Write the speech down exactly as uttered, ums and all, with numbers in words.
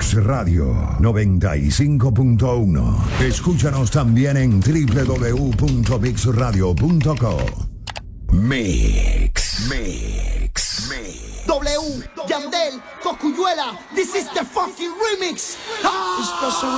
Mix Radio noventa y cinco punto uno. Escúchanos también en doble u doble u doble u punto mix radio punto com. Mix, Mix, Mix. W, Yandel, Cocuyuela, this is the fucking remix. Ah!